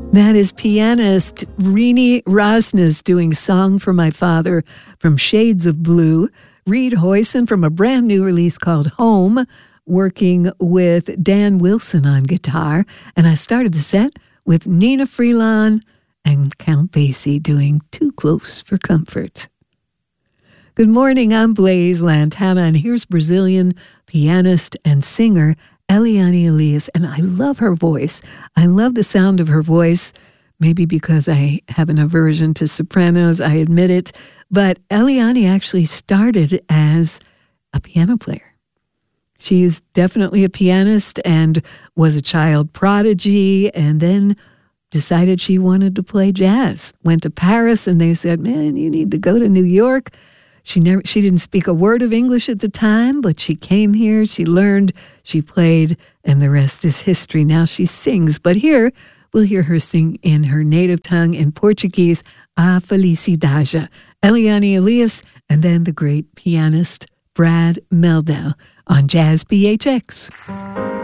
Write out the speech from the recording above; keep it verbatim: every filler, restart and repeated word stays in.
That is pianist Rini Rosnes doing Song for My Father from Shades of Blue. Reed Hoyson from a brand new release called Home, working with Dan Wilson on guitar. And I started the set with Nina Freelon and Count Basie doing Too Close for Comfort. Good morning, I'm Blaise Lantana, and here's Brazilian pianist and singer Eliane Elias, and I love her voice. I love the sound of her voice, maybe because I have an aversion to sopranos, I admit it, but Eliane actually started as a piano player. She is definitely a pianist and was a child prodigy, and then decided she wanted to play jazz. Went to Paris, and they said, man, you need to go to New York. She never, she didn't speak a word of English at the time, but she came here, she learned, she played, and the rest is history. Now she sings, but here we'll hear her sing in her native tongue in Portuguese, A Felicidade. Eliane Elias, and then the great pianist Brad Mehldau on Jazz B H X.